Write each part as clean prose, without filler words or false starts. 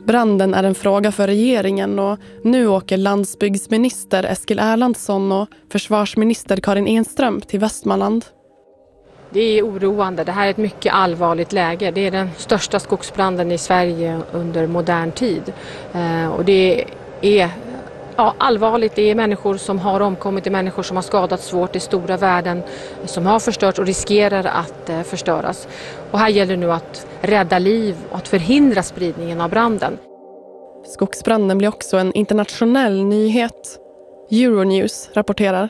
Branden är en fråga för regeringen och nu åker landsbygdsminister Eskil Erlandsson och försvarsminister Karin Enström till Västmanland. Det är oroande. Det här är ett mycket allvarligt läge. Det är den största skogsbranden i Sverige under modern tid. Och det är allvarligt. Det är människor som har omkommit, det är människor som har skadats svårt, det är stora värden som har förstörts och riskerar att förstöras. Och här gäller det nu att rädda liv och att förhindra spridningen av branden. Skogsbranden blir också en internationell nyhet. Euronews rapporterar.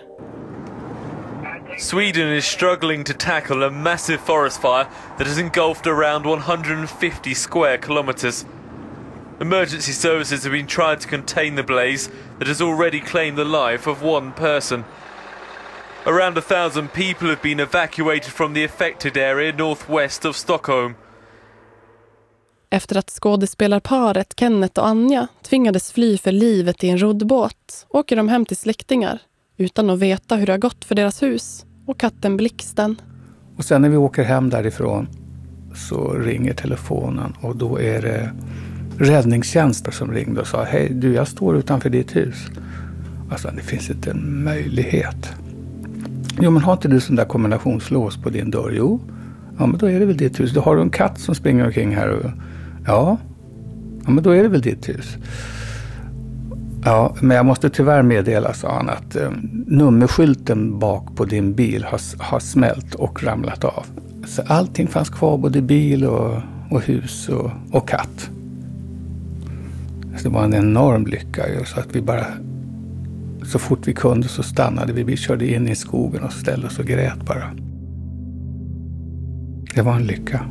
Sweden is struggling to tackle a massive forest fire that has engulfed around 150 square kilometers. Emergency services have been trying to contain the blaze that has already claimed the life of one person. Around 1,000 people have been evacuated from the affected area northwest of Stockholm. Efter att skådespelarparet Kenneth och Anja tvingades fly för livet i en roddbåt åker de hem till släktingar utan att veta hur det har gått för deras hus och katten Blixten. Och sen när vi åker hem därifrån så ringer telefonen och då är det räddningstjänster som ringde och sa: hej du, jag står utanför ditt hus. Alltså det finns inte en möjlighet. Jo, men har inte du sån där kombinationslås på din dörr? Jo, ja men då är det väl ditt hus. Då har du en katt som springer omkring här och ja men då är det väl ditt hus. Ja, men jag måste tyvärr meddela, sa han, att nummerskylten bak på din bil har smält och ramlat av. Så allting fanns kvar, både bil och hus och katt. Så det var en enorm lycka ju, så att vi bara, så fort vi kunde så stannade vi. Vi körde in i skogen och ställde oss och grät bara. Det var en lycka.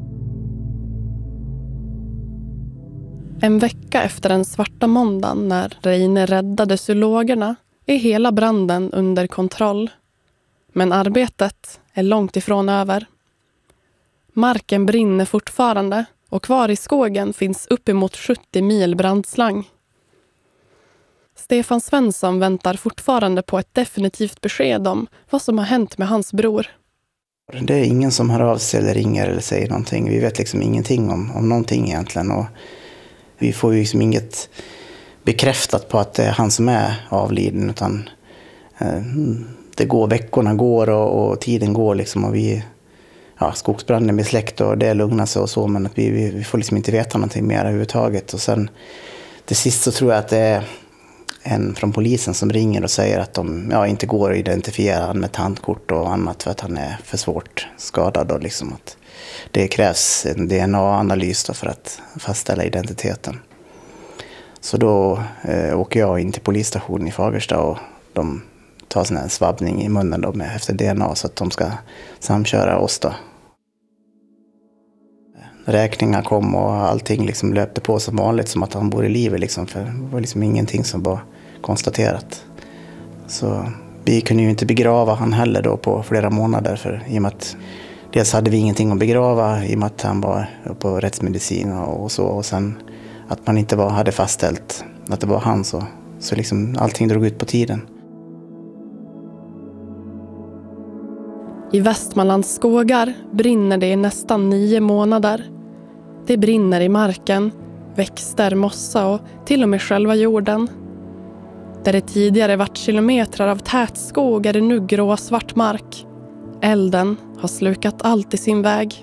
En vecka efter den svarta måndagen när Reine räddades ur lågorna är hela branden under kontroll. Men arbetet är långt ifrån över. Marken brinner fortfarande och kvar i skogen finns uppemot 70 mil brandslang. Stefan Svensson väntar fortfarande på ett definitivt besked om vad som har hänt med hans bror. Det är ingen som hör av sig eller ringer eller säger någonting. Vi vet liksom ingenting om någonting egentligen. Och vi får ju liksom inget bekräftat på att det är han som är avliden, utan det går, veckorna går och tiden går liksom, och skogsbranden med släkt och det lugnar sig och så, men att vi får liksom inte veta någonting mer överhuvudtaget. Och sen till sist så tror jag att det är en från polisen som ringer och säger att de inte går att identifiera med tandkort och annat för att han är för svårt skadad, och liksom att det krävs en DNA-analys då för att fastställa identiteten. Så då åker jag in till polisstationen i Fagersta och de tar sån här svabbning i munnen då efter DNA så att de ska samköra oss då. Räkningar kom och allting liksom löpte på som vanligt, som att han bor i livet liksom, för det var liksom ingenting som var konstaterat. Så vi kunde ju inte begrava han heller då på flera månader, för i och med att dels hade vi ingenting att begrava i och med att han var på rättsmedicin och så, och sen att man inte hade fastställt att det var han, så liksom allting drog ut på tiden. I Västmanlands skogar brinner det i nästan 9 månader. Det brinner i marken, växter, mossa och till och med själva jorden. Där det tidigare varit kilometrar av tät skog är det nu grå svart mark. Elden har slukat allt i sin väg.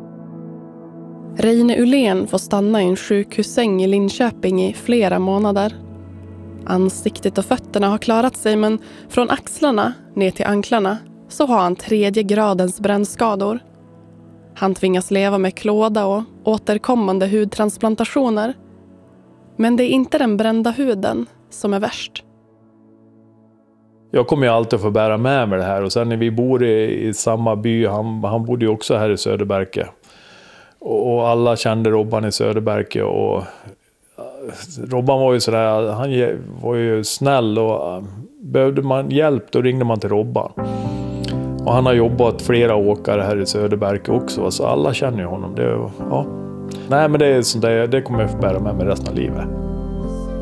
Reine Ullén får stanna i en sjukhussäng i Linköping i flera månader. Ansiktet och fötterna har klarat sig, men från axlarna ner till anklarna så har han 3:e gradens brännskador. Han tvingas leva med klåda och återkommande hudtransplantationer. Men det är inte den brända huden som är värst. Jag kommer ju alltid få bära med mig det här, och sen när vi bor i samma by, han bodde ju också här i Söderberke. Och alla kände Robban i Söderberke, och Robban var ju sådär, han var ju snäll, och behövde man hjälp då ringde man till Robban. Och han har jobbat flera åkare här i Söderberke också, så alla känner ju honom. Nej, men det är sånt där, det kommer jag få bära med mig resten av livet.